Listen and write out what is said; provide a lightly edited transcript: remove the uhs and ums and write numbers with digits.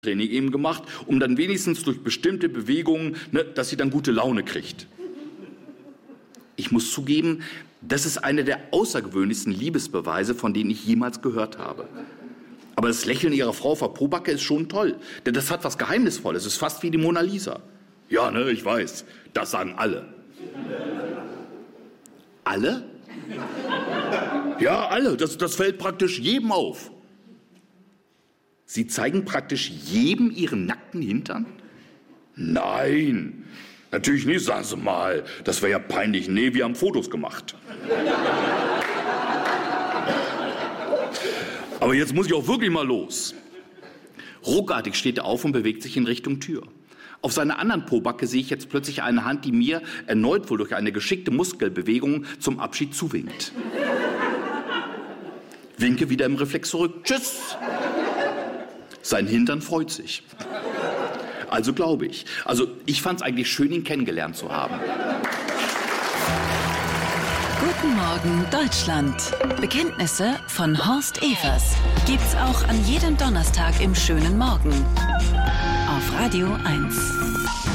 Training eben gemacht, um dann wenigstens durch bestimmte Bewegungen, dass sie dann gute Laune kriegt. Ich muss zugeben, das ist einer der außergewöhnlichsten Liebesbeweise, von denen ich jemals gehört habe. Aber das Lächeln ihrer Frau Frau Pobacke ist schon toll, denn das hat was Geheimnisvolles, es ist fast wie die Mona Lisa. Ja, ich weiß, das sagen alle. Alle? Ja, alle, das fällt praktisch jedem auf. Sie zeigen praktisch jedem ihren nackten Hintern? Nein, natürlich nicht, sagen Sie mal. Das wäre ja peinlich. Nee, wir haben Fotos gemacht. Aber jetzt muss ich auch wirklich mal los. Ruckartig steht er auf und bewegt sich in Richtung Tür. Auf seiner anderen Pobacke sehe ich jetzt plötzlich eine Hand, die mir, erneut wohl durch eine geschickte Muskelbewegung, zum Abschied zuwinkt. Winke wieder im Reflex zurück. Tschüss! Sein Hintern freut sich. Also glaube ich. Ich fand es eigentlich schön, ihn kennengelernt zu haben. Guten Morgen, Deutschland. Bekenntnisse von Horst Evers. Gibt's auch an jedem Donnerstag im schönen Morgen. Auf Radio 1.